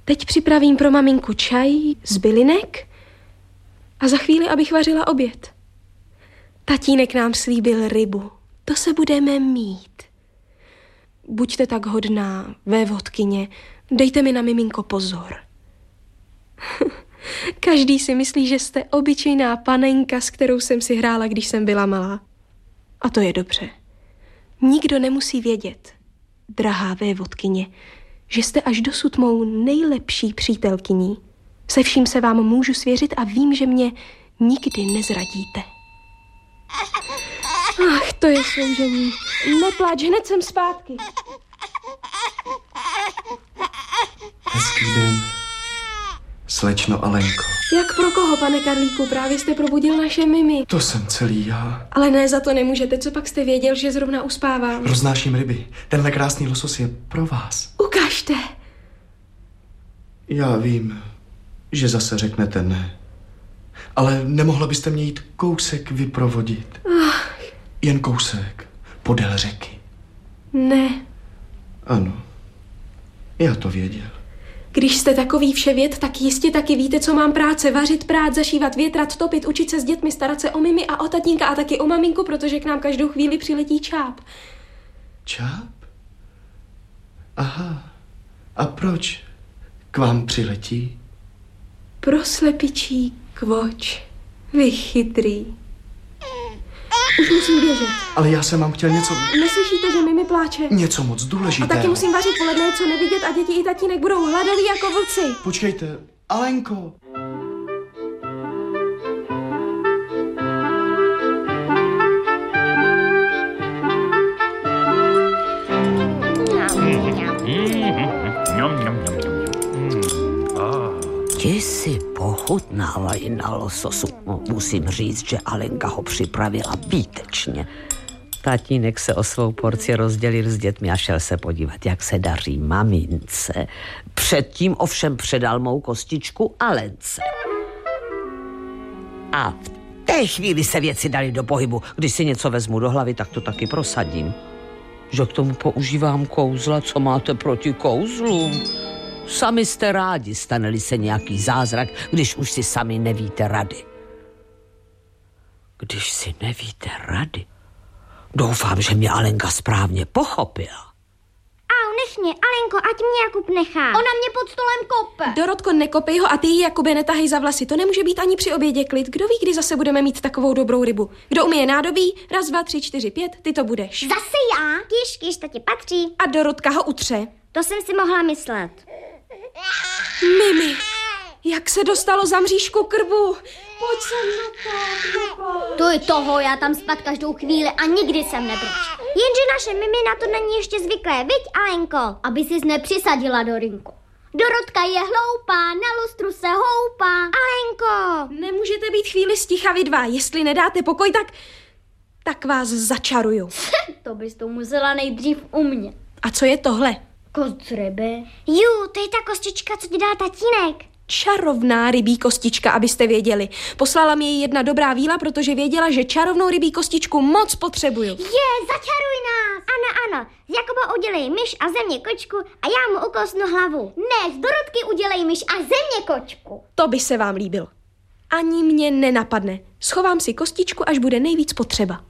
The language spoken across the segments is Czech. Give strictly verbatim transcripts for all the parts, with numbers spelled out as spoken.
Teď připravím pro maminku čaj z bylinek a za chvíli, abych vařila oběd. Tatínek nám slíbil rybu. To se budeme mít. Buďte tak hodná, vévodkyně, dejte mi na miminko pozor. Každý si myslí, že jste obyčejná panenka, s kterou jsem si hrála, když jsem byla malá. A to je dobře. Nikdo nemusí vědět, drahá vévodkyně, že jste až dosud mou nejlepší přítelkyní. Se vším se vám můžu svěřit a vím, že mě nikdy nezradíte. Ach, to je sloužení. Nepláč, hned jsem zpátky. Hezký den, slečno Alenko. Jak pro koho, pane Karlíku? Právě jste probudil naše mimi. To jsem celý já. Ale ne, za to nemůžete. Co pak jste věděl, že zrovna uspávám? Roznáším ryby. Tenhle krásný losos je pro vás. Ukažte. Já vím, že zase řeknete ne. Ale nemohla byste mě jít kousek vyprovodit. Ach. Jen kousek, podél řeky. Ne. Ano, já to věděl. Když jste takový vševěd, tak jistě taky víte, co mám práce. Vařit, prát, zašívat, větrat, topit, učit se s dětmi, starat se o mimi a o tatínka a taky o maminku, protože k nám každou chvíli přiletí čáp. Čáp? Aha. A proč k vám přiletí? Pro slepičí kvoč. Vy chytrý. Už musím běžet. Ale já jsem vám chtěl něco... Neslyšíte, že mimi pláče? Něco moc důležitého. A taky musím vařit poledne, co nevidět a děti i tatínek budou hladoví jako vlci. Počkejte, Alenko. Ti si pochutnávají na lososu. Musím říct, že Alenka ho připravila výtečně. Tatínek se o svou porci rozdělil s dětmi a šel se podívat, jak se daří mamince. Předtím ovšem předal mou kostičku Alence. A v té chvíli se věci dali do pohybu. Když si něco vezmu do hlavy, tak to taky prosadím. Že k tomu používám kouzla, co máte proti kouzlům? Sami jste rádi, stane-li se nějaký zázrak, když už si sami nevíte rady. Když si nevíte rady? Doufám, že mě Alenka správně pochopila. Au, nech mě, Alenko, ať mě Jakub nechá. Ona mě pod stolem kope. Dorotko, nekopej ho a ty ji, Jakube, netahej za vlasy. To nemůže být ani při obědě klid. Kdo ví, kdy zase budeme mít takovou dobrou rybu? Kdo umije nádobí? Raz, dva, tři, čtyři, pět, ty to budeš. Zase já? Kyš, kyš, to ti patří. A Dorotka ho utře. To jsem si mohla myslet. Mimi, jak se dostalo za mřížku krbu? Pojď sem na to. To je toho, já tam spát každou chvíli a nikdy jsem nebyl. Jenže naše Mimi na to není ještě zvyklé, viď, Alenko? Aby sis nepřisadila do rynku. Dorotka je hloupá, na lustru se houpá. Alenko! Nemůžete být chvíli sticha vy dva. Jestli nedáte pokoj, tak... tak vás začaruju. To bys to musela nejdřív u mě. A co je tohle? Kost ryby. Jú, to je ta kostička, co ti dal tatínek. Čarovná rybí kostička, abyste věděli. Poslala mi ji jedna dobrá víla, protože věděla, že čarovnou rybí kostičku moc potřebuju. Je, začaruj nás! Ano, ano, z Jakuba udělej myš a ze mě kočku a já mu ukosnu hlavu. Ne, z Dorotky udělej myš a ze mě kočku. To by se vám líbilo. Ani mě nenapadne. Schovám si kostičku, až bude nejvíc potřeba.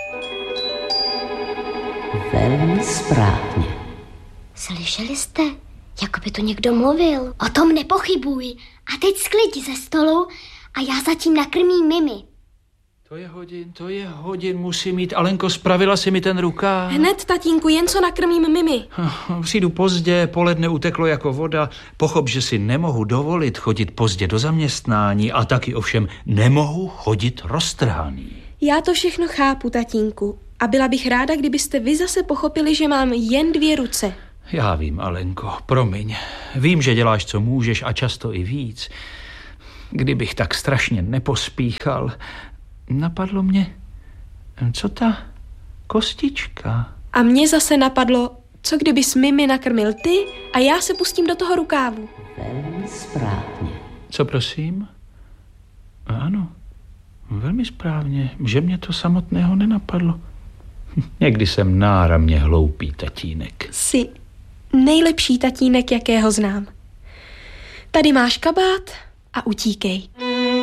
Velmi správně. Slyšeli jste? Jako by tu někdo mluvil. O tom nepochybuj. A teď sklidi ze stolu a já zatím nakrmím Mimi. To je hodin, to je hodin, musím jít. Alenko, spravila si mi ten rukáv? Hned, tatínku, jen co nakrmím Mimi. Přijdu pozdě, poledne uteklo jako voda. Pochop, že si nemohu dovolit chodit pozdě do zaměstnání a taky ovšem nemohu chodit roztrhaný. Já to všechno chápu, tatínku. A byla bych ráda, kdybyste vy zase pochopili, že mám jen dvě ruce. Já vím, Alenko, promiň. Vím, že děláš, co můžeš a často i víc. Kdybych tak strašně nepospíchal, napadlo mě, co ta kostička? A mě zase napadlo, co kdyby s Mimi nakrmil ty a já se pustím do toho rukávu. Velmi správně. Co prosím? Ano, velmi správně, že mě to samotného nenapadlo. Někdy jsem náramně hloupý tatínek. Jsi nejlepší tatínek, jakého znám. Tady máš kabát a utíkej.